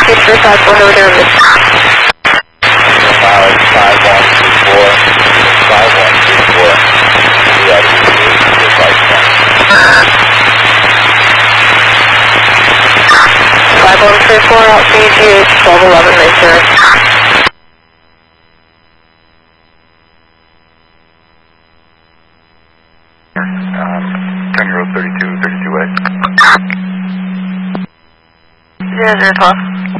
Future 51 over there, miss. Mileage 5134, 5134. Yeah, just like that. 5134 out CGH 1211, make sure. Turn road 32, 32 way. 0012.